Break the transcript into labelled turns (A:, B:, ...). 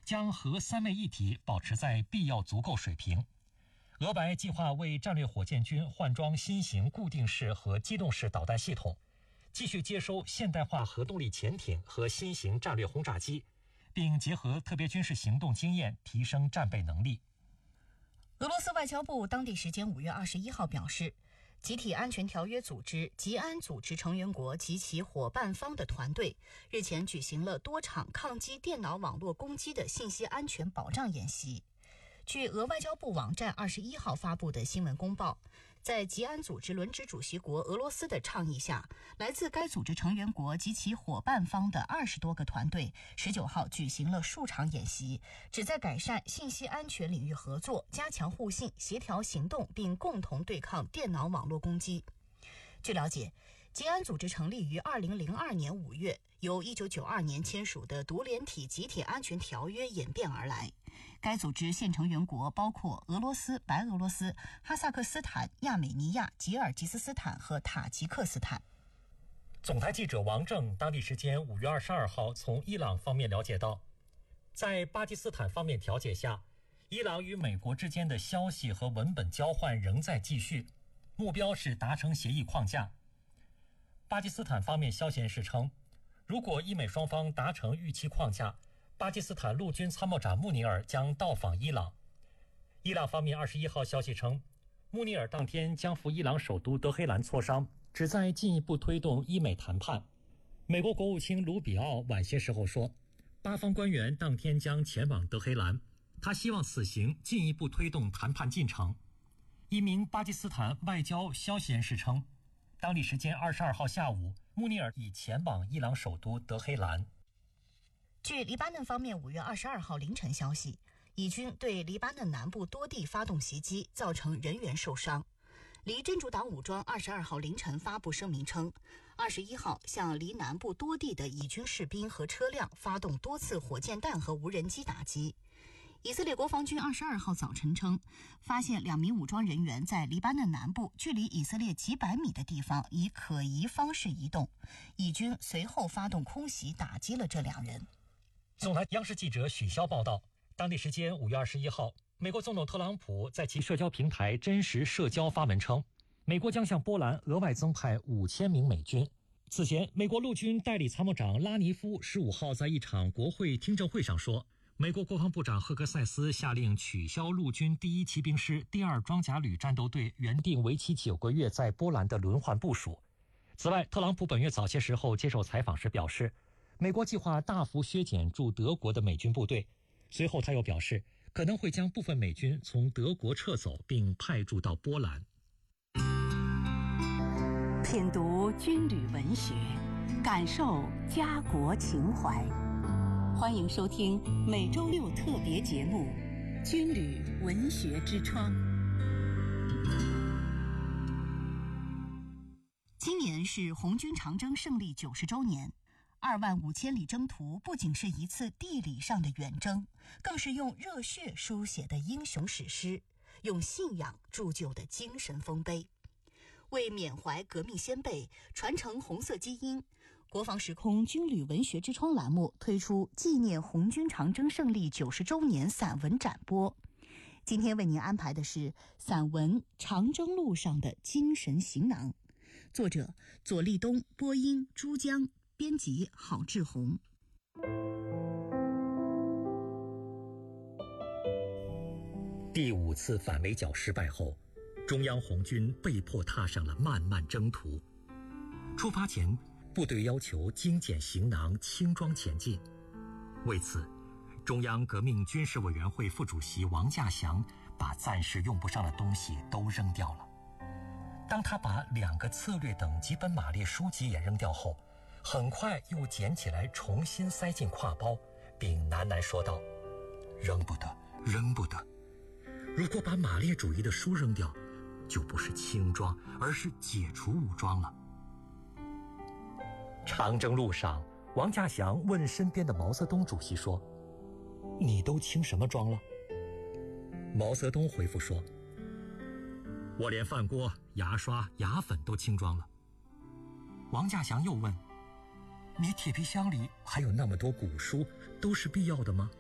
A: 将核三位一体保持在必要足够水平。俄白计划为战略火箭军换装新型固定式和机动式导弹系统，继续接收现代化核动力潜艇和新型战略轰炸机，并结合特别军事行动经验提升战备能力。
B: 俄罗斯外交部当地时间5月21号表示，集体安全条约组织吉安组织成员国及其伙伴方的团队日前举行了多场抗击电脑网络攻击的信息安全保障演习。据俄外交部网站21号发布的新闻公报，在吉安组织轮值主席国俄罗斯的倡议下，来自该组织成员国及其伙伴方的20多个团队19号举行了数场演习，旨在改善信息安全领域合作，加强互信、协调行动，并共同对抗电脑网络攻击。据了解，吉安组织成立于2002年5月，由1992年签署的独联体集体安全条约演变而来。该组织现成员国包括俄罗斯、白俄罗斯、哈萨克斯坦、亚美尼亚、吉尔吉斯斯坦和塔吉克斯坦。
A: 总台记者王正当地时间5月22号从伊朗方面了解到，在巴基斯坦方面调解下，伊朗与美国之间的消息和文本交换仍在继续，目标是达成协议框架。巴基斯坦方面消息人士称，如果伊美双方达成预期框架，巴基斯坦陆军参谋长穆尼尔将到访伊朗。伊朗方面21号消息称，穆尼尔当天将赴伊朗首都德黑兰磋商，旨在进一步推动伊美谈判。美国国务卿卢比奥晚些时候说，巴方官员当天将前往德黑兰，他希望此行进一步推动谈判进程。一名巴基斯坦外交消息人士称，当地时间22号下午，穆尼尔已前往伊朗首都德黑兰。
B: 据黎巴嫩方面5月22号凌晨消息，以军对黎巴嫩南部多地发动袭击，造成人员受伤。黎真主党武装22号凌晨发布声明称，21号向黎南部多地的以军士兵和车辆发动多次火箭弹和无人机打击。以色列国防军22号早晨称，发现2名武装人员在黎巴嫩南部距离以色列几百米的地方以可疑方式移动，以军随后发动空袭打击了这2人。
A: 总台央视记者许潇报道，当地时间5月21号，美国总统特朗普在其社交平台真实社交发文称，美国将向波兰额外增派5000名美军。此前，美国陆军代理参谋长拉尼夫15号在一场国会听证会上说，美国国防部长赫格塞斯下令取消陆军第1骑兵师第2装甲旅战斗队原定为期9个月在波兰的轮换部署。此外，特朗普本月早些时候接受采访时表示，美国计划大幅削减驻德国的美军部队。随后他又表示，可能会将部分美军从德国撤走并派驻到波兰。
C: 品读军旅文学，感受家国情怀。欢迎收听每周6特别节目《军旅文学之窗》。
B: 今年是红军长征胜利90周年。25000里征途不仅是一次地理上的远征，更是用热血书写的英雄史诗，用信仰铸就的精神丰碑。为缅怀革命先辈，传承红色基因，国防时空军旅文学之窗栏目推出纪念红军长征胜利90周年散文展播。今天为您安排的是散文《长征路上的精神行囊》，作者左立东，播音珠江，编辑郝志红。
A: 第5次反围剿失败后，中央红军被迫踏上了漫漫征途。出发前，部队要求精简行囊，轻装前进。为此，中央革命军事委员会副主席王稼祥把暂时用不上的东西都扔掉了。当他把2个策略等几本马列书籍也扔掉后，很快又捡起来重新塞进挎包，并喃喃说道：“扔不得，扔不得。如果把马列主义的书扔掉，就不是轻装，而是解除武装了。”长征路上，王稼祥问身边的毛泽东主席说：“你都轻什么装了？”毛泽东回复说：“我连饭锅、牙刷、牙粉都轻装了。”王稼祥又问：“你铁皮箱里还有那么多古书，都是必要的吗？”